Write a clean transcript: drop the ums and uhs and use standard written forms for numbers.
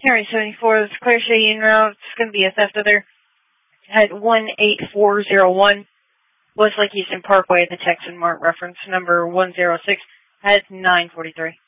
Henry 74, this is Claire Cheyenne route. It's going to be a theft of there at 18401 West Lake Houston Parkway, the Texan Mart reference number 106 at 943.